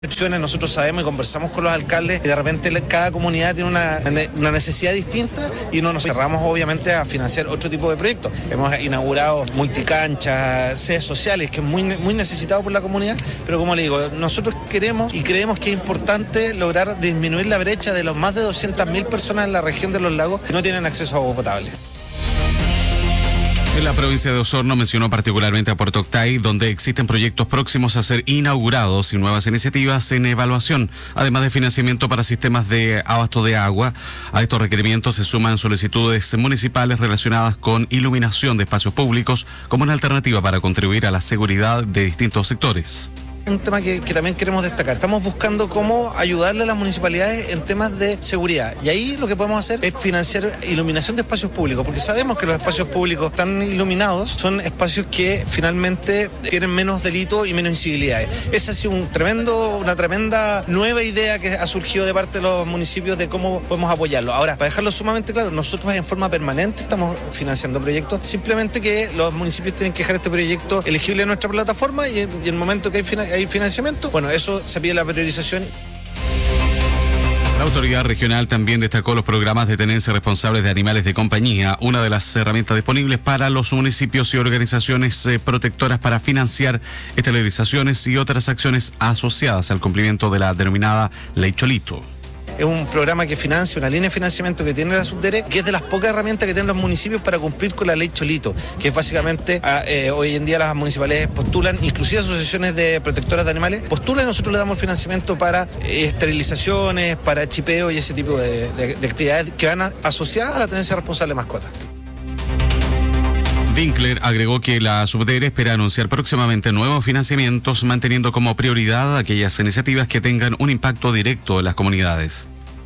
Nosotros sabemos y conversamos con los alcaldes y de repente cada comunidad tiene una necesidad distinta y no nos cerramos obviamente a financiar otro tipo de proyectos. Hemos inaugurado multicanchas, sedes sociales, que es muy necesitado por la comunidad, pero como le digo, nosotros queremos y creemos que es importante lograr disminuir la brecha de los más de 200.000 personas en la región de los lagos que no tienen acceso a agua potable. En la provincia de Osorno mencionó particularmente a Puerto Octay, donde existen proyectos próximos a ser inaugurados y nuevas iniciativas en evaluación, además de financiamiento para sistemas de abasto de agua. A estos requerimientos se suman solicitudes municipales relacionadas con iluminación de espacios públicos como una alternativa para contribuir a la seguridad de distintos sectores. Un tema que también queremos destacar. Estamos buscando cómo ayudarle a las municipalidades en temas de seguridad. Y ahí lo que podemos hacer es financiar iluminación de espacios públicos, porque sabemos que los espacios públicos tan iluminados son espacios que finalmente tienen menos delitos y menos incivilidades. Esa ha sido una tremenda nueva idea que ha surgido de parte de los municipios de cómo podemos apoyarlo. Ahora, para dejarlo sumamente claro, nosotros en forma permanente estamos financiando proyectos, simplemente que los municipios tienen que dejar este proyecto elegible en nuestra plataforma y en el momento que hay financiamiento, bueno, eso se pide la priorización. La autoridad regional también destacó los programas de tenencia responsables de animales de compañía, una de las herramientas disponibles para los municipios y organizaciones protectoras para financiar esterilizaciones y otras acciones asociadas al cumplimiento de la denominada Ley Cholito. Es un programa que financia, una línea de financiamiento que tiene la Subdere, que es de las pocas herramientas que tienen los municipios para cumplir con la Ley Cholito, que es básicamente, hoy en día las municipalidades postulan, inclusive asociaciones de protectoras de animales, postulan y nosotros le damos el financiamiento para esterilizaciones, para chipeo y ese tipo de actividades que van asociadas a la tenencia responsable de mascotas. Winkler agregó que la Subdere espera anunciar próximamente nuevos financiamientos, manteniendo como prioridad aquellas iniciativas que tengan un impacto directo en las comunidades.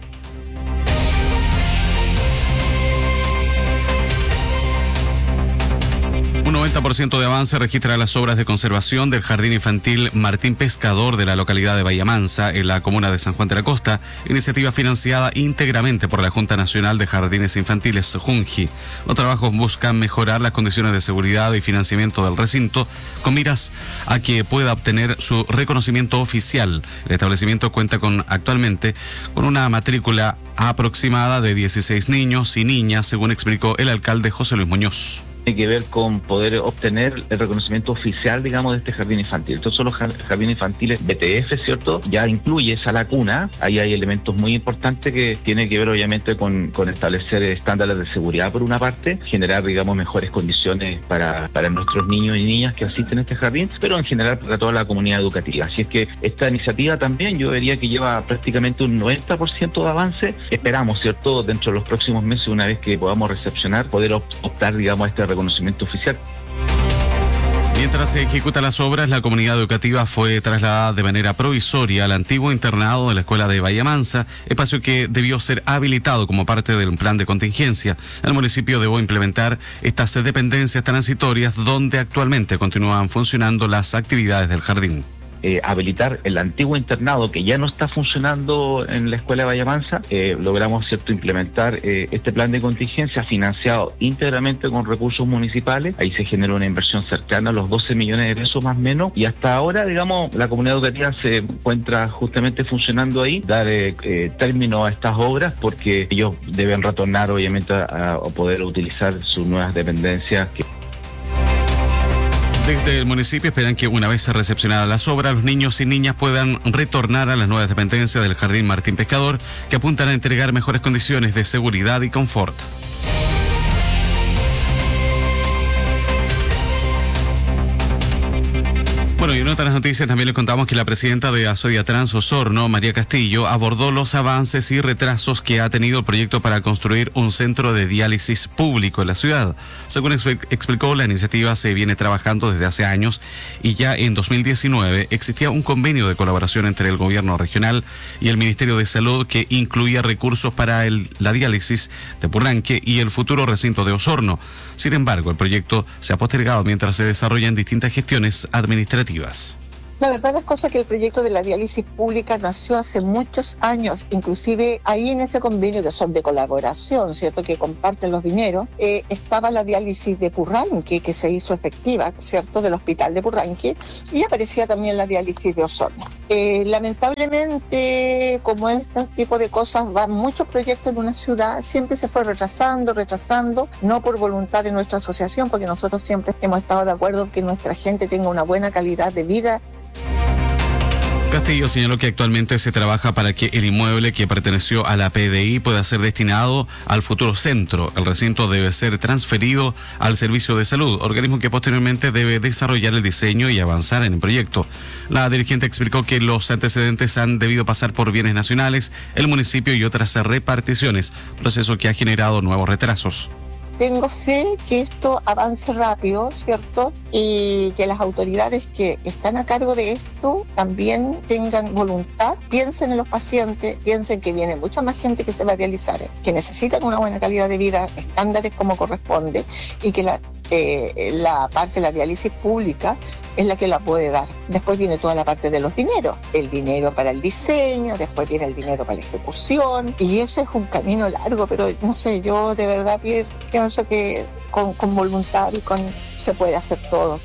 Un 90% de avance registra las obras de conservación del Jardín Infantil Martín Pescador de la localidad de Bahía Mansa, en la comuna de San Juan de la Costa, iniciativa financiada íntegramente por la Junta Nacional de Jardines Infantiles, JUNJI. Los trabajos buscan mejorar las condiciones de seguridad y financiamiento del recinto, con miras a que pueda obtener su reconocimiento oficial. El establecimiento cuenta actualmente con una matrícula aproximada de 16 niños y niñas, según explicó el alcalde José Luis Muñoz. Tiene que ver con poder obtener el reconocimiento oficial, digamos, de este jardín infantil. Estos son los jardines infantiles BTF, ¿cierto? Ya incluye esa lacuna. Ahí hay elementos muy importantes que tienen que ver, obviamente, con establecer estándares de seguridad, por una parte, generar, digamos, mejores condiciones para nuestros niños y niñas que asisten a este jardín, pero en general para toda la comunidad educativa. Así es que esta iniciativa también yo vería que lleva prácticamente un 90% de avance. Esperamos, ¿cierto?, dentro de los próximos meses, una vez que podamos recepcionar, poder optar, digamos, a este reconocimiento oficial. Mientras se ejecutan las obras, la comunidad educativa fue trasladada de manera provisoria al antiguo internado de la escuela de Bahía Mansa, espacio que debió ser habilitado como parte del plan de contingencia. El municipio debió implementar estas dependencias transitorias donde actualmente continúan funcionando las actividades del jardín. Habilitar el antiguo internado que ya no está funcionando en la escuela de Bahía Mansa. Logramos, ¿cierto?, implementar este plan de contingencia financiado íntegramente con recursos municipales. Ahí se generó una inversión cercana a los 12 millones de pesos más o menos, y hasta ahora, digamos, la comunidad educativa se encuentra justamente funcionando ahí, dar término a estas obras, porque ellos deben retornar obviamente a poder utilizar sus nuevas dependencias. Desde el municipio esperan que una vez recepcionadas las obras, los niños y niñas puedan retornar a las nuevas dependencias del Jardín Martín Pescador, que apuntan a entregar mejores condiciones de seguridad y confort. Bueno, y en otras noticias también les contamos que la presidenta de Asodiatrans Osorno, María Castillo, abordó los avances y retrasos que ha tenido el proyecto para construir un centro de diálisis público en la ciudad. Según explicó, la iniciativa se viene trabajando desde hace años y ya en 2019 existía un convenio de colaboración entre el gobierno regional y el Ministerio de Salud que incluía recursos para la diálisis de Purranque y el futuro recinto de Osorno. Sin embargo, el proyecto se ha postergado mientras se desarrollan distintas gestiones administrativas. La verdad las cosas que el proyecto de la diálisis pública nació hace muchos años, inclusive ahí en ese convenio que son de colaboración, ¿cierto?, que comparten los dineros, estaba la diálisis de Purranque que se hizo efectiva, ¿cierto?, del hospital de Purranque, y aparecía también la diálisis de Osorno. Lamentablemente, como este tipo de cosas, van muchos proyectos en una ciudad, siempre se fue retrasando, no por voluntad de nuestra asociación, porque nosotros siempre hemos estado de acuerdo en que nuestra gente tenga una buena calidad de vida. Castillo señaló que actualmente se trabaja para que el inmueble que perteneció a la PDI pueda ser destinado al futuro centro. El recinto debe ser transferido al Servicio de Salud, organismo que posteriormente debe desarrollar el diseño y avanzar en el proyecto. La dirigente explicó que los antecedentes han debido pasar por bienes nacionales, el municipio y otras reparticiones, proceso que ha generado nuevos retrasos. Tengo fe que esto avance rápido, ¿cierto? Y que las autoridades que están a cargo de esto también tengan voluntad, piensen en los pacientes, piensen que viene mucha más gente que se va a dializar, que necesitan una buena calidad de vida, estándares como corresponde, y que la parte de la diálisis pública es la que la puede dar. Después viene toda la parte de los dineros, el dinero para el diseño, después viene el dinero para la ejecución, y ese es un camino largo, pero no sé, yo de verdad pienso que con voluntad y se puede hacer todo.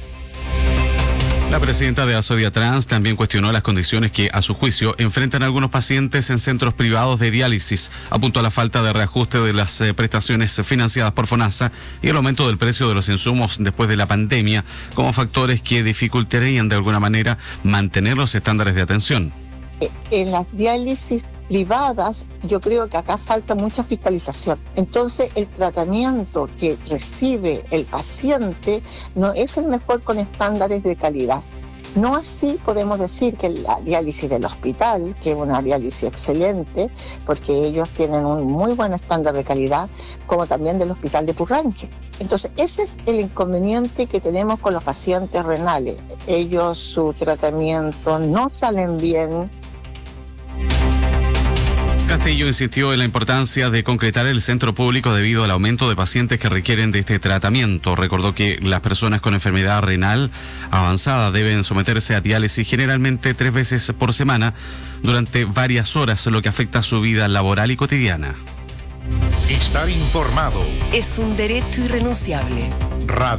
La presidenta de Asodiatrans también cuestionó las condiciones que, a su juicio, enfrentan algunos pacientes en centros privados de diálisis. Apuntó a la falta de reajuste de las prestaciones financiadas por FONASA y el aumento del precio de los insumos después de la pandemia como factores que dificultarían de alguna manera mantener los estándares de atención. En las diálisis privadas, yo creo que acá falta mucha fiscalización. Entonces, el tratamiento que recibe el paciente no es el mejor con estándares de calidad. No así podemos decir que la diálisis del hospital, que es una diálisis excelente, porque ellos tienen un muy buen estándar de calidad, como también del hospital de Purranque. Entonces, ese es el inconveniente que tenemos con los pacientes renales. Ellos, su tratamiento no salen bien. Castillo insistió en la importancia de concretar el centro público debido al aumento de pacientes que requieren de este tratamiento. Recordó que las personas con enfermedad renal avanzada deben someterse a diálisis generalmente 3 veces por semana durante varias horas, lo que afecta a su vida laboral y cotidiana. Estar informado es un derecho irrenunciable. Radio